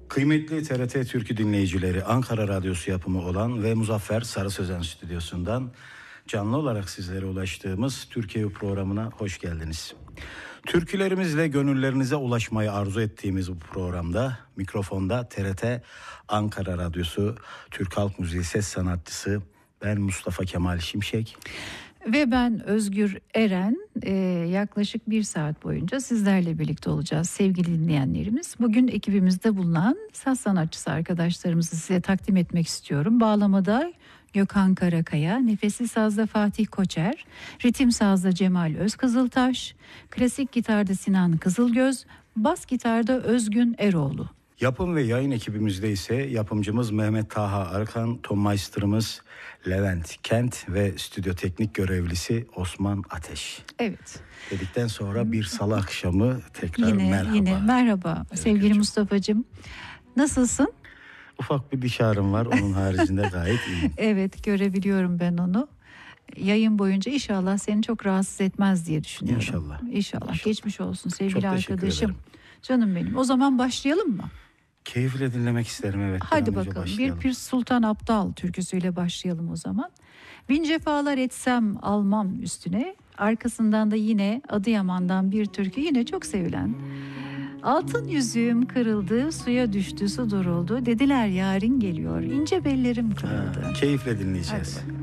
Kıymetli TRT Türkü dinleyicileri, Ankara Radyosu yapımı olan ve Muzaffer Sarı Sözen stüdyosundan canlı olarak sizlere ulaştığımız Türkiye programına hoş geldiniz. Türkülerimizle gönüllerinize ulaşmayı arzu ettiğimiz bu programda mikrofonda TRT Ankara Radyosu Türk Halk Müziği ses sanatçısı ben Mustafa Kemal Şimşek. Ve ben Özgür Eren. Yaklaşık 1 saat boyunca sizlerle birlikte olacağız sevgili dinleyenlerimiz. Bugün ekibimizde bulunan saz sanatçısı arkadaşlarımızı size takdim etmek istiyorum. Bağlamada Gökhan Karakaya, nefesli sazda Fatih Koçer, ritim sazda Cemal Özkızıltaş, klasik gitarda Sinan Kızılgöz, bas gitarda Özgün Eroğlu. Yapım ve yayın ekibimizde ise yapımcımız Mehmet Taha Arkan, Tonmeister'ımız Levent Kent ve stüdyo teknik görevlisi Osman Ateş. Evet. Dedikten sonra bir salı akşamı tekrar merhaba. Yine merhaba sevgili Mustafa'cığım. Nasılsın? Ufak bir diş ağrım var, onun haricinde gayet iyiyim. Evet, görebiliyorum ben onu. Yayın boyunca inşallah seni çok rahatsız etmez diye düşünüyorum. İnşallah. Geçmiş olsun sevgili arkadaşım. Canım benim. O zaman başlayalım mı? Keyifle dinlemek isterim, evet. Hadi bakalım. Bir Pir Sultan Abdal türküsüyle başlayalım o zaman. Bin cefalar etsem almam üstüne. Arkasından da yine Adıyaman'dan bir türkü, yine çok sevilen. Altın yüzüğüm kırıldı, suya düştü, su duruldu. Dediler yarın geliyor, ince bellerim kırıldı. Keyifle dinleyeceğiz. Hadi bakalım.